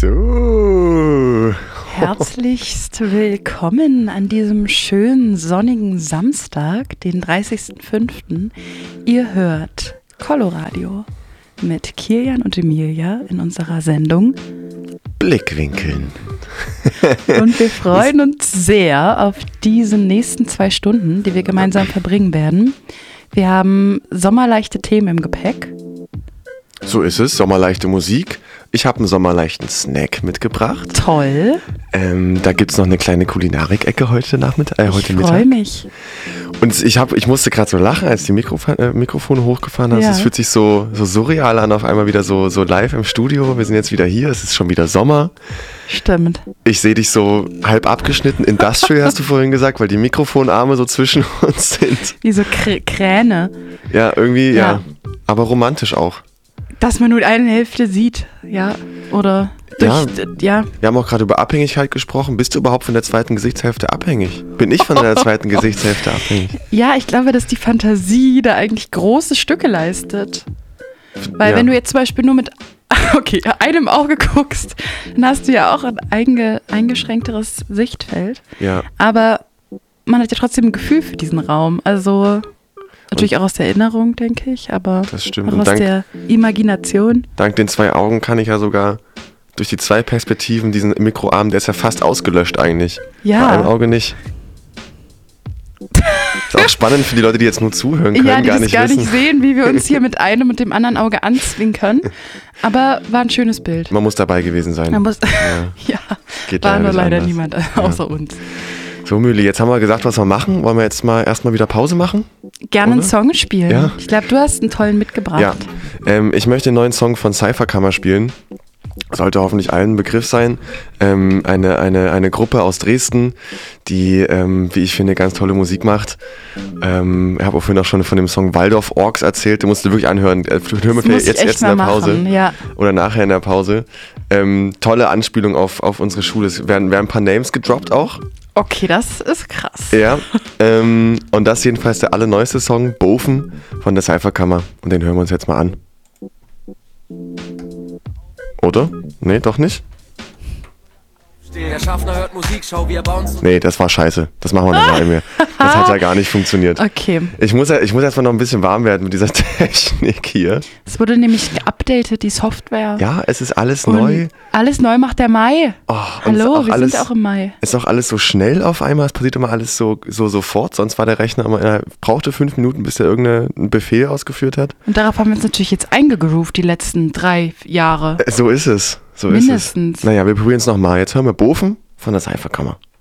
So. Herzlichst willkommen an diesem schönen sonnigen Samstag, den 30.05. Ihr hört Coloradio mit Kilian und Emilia in unserer Sendung Blickwinkeln. Und wir freuen uns sehr auf diese nächsten 2 Stunden, die wir gemeinsam verbringen werden. Wir haben sommerleichte Themen im Gepäck. So ist es, sommerleichte Musik. Ich habe einen sommerleichten Snack mitgebracht. Toll. Da gibt es noch eine kleine Kulinarik-Ecke heute Mittag. Ich freue mich. Und ich musste gerade so lachen, als die Mikrofone hochgefahren hast. Ja. Es fühlt sich so surreal an, auf einmal wieder so live im Studio. Wir sind jetzt wieder hier, es ist schon wieder Sommer. Stimmt. Ich sehe dich so halb abgeschnitten. Industrial hast du vorhin gesagt, weil die Mikrofonarme so zwischen uns sind. Wie so Kräne. Ja, irgendwie, ja. Aber romantisch auch. Dass man nur eine Hälfte sieht, ja, oder durch, ja. Wir haben auch gerade über Abhängigkeit gesprochen. Bist du überhaupt von der zweiten Gesichtshälfte abhängig? Bin ich von der zweiten Gesichtshälfte abhängig? Ja, ich glaube, dass die Fantasie da eigentlich große Stücke leistet. Weil wenn du jetzt zum Beispiel nur mit einem Auge guckst, dann hast du ja auch ein eingeschränkteres Sichtfeld. Ja. Aber man hat ja trotzdem ein Gefühl für diesen Raum. Also natürlich auch aus der Erinnerung, denke ich, aber das stimmt. auch aus der Imagination. Dank den 2 Augen kann ich ja sogar durch die 2 Perspektiven diesen Mikroarm, der ist ja fast ausgelöscht eigentlich. Ja. Bei einem Auge nicht. Ist auch spannend für die Leute, die jetzt nur zuhören können, ja, die gar das nicht gar wissen. nicht sehen, wie wir uns hier mit einem und dem anderen Auge anzwinkern. Aber war ein schönes Bild. Man muss dabei gewesen sein. Ja, Geht war nur nicht leider anders. niemand außer uns. So, Mühle, jetzt haben wir gesagt, was wir machen. Wollen wir jetzt erstmal wieder Pause machen? Gerne einen Oder? Song spielen. Ja. Ich glaube, du hast einen tollen mitgebracht. Ja, ich möchte einen neuen Song von Cypherkammer spielen. Sollte hoffentlich allen ein Begriff sein. Eine Gruppe aus Dresden, die, wie ich finde, ganz tolle Musik macht. Ich habe auch vorhin auch schon von dem Song Waldorf Orks erzählt. Den musst du wirklich anhören. Hör mir vielleicht jetzt in der Pause. Machen, ja. Oder nachher in der Pause. Tolle Anspielung auf unsere Schule. Es werden ein paar Names gedroppt auch. Okay, das ist krass. Ja, und das jedenfalls der allerneueste Song, Bofen, von der Cypherkammer. Und den hören wir uns jetzt mal an. Oder? Nee, doch nicht? Der Schaffner hört Musik, schau wie er bounce. Nee, das war scheiße. Das machen wir nochmal mehr. Das hat ja gar nicht funktioniert. Okay. Ich muss erstmal noch ein bisschen warm werden mit dieser Technik hier. Es wurde nämlich geupdatet, die Software. Ja, es ist alles Und neu. alles neu macht der Mai. Oh, und Hallo, wir alles, sind auch im Mai. ist auch alles so schnell auf einmal. Es passiert immer alles so sofort. Sonst war der Rechner immer, brauchte 5 Minuten, bis er irgendeinen Befehl ausgeführt hat. Und darauf haben wir uns natürlich jetzt eingegroovt, die letzten 3 Jahre. So ist es. So Mindestens. ist es. Naja, wir probieren es nochmal. Jetzt hören wir Bofen von der Cypherkammer.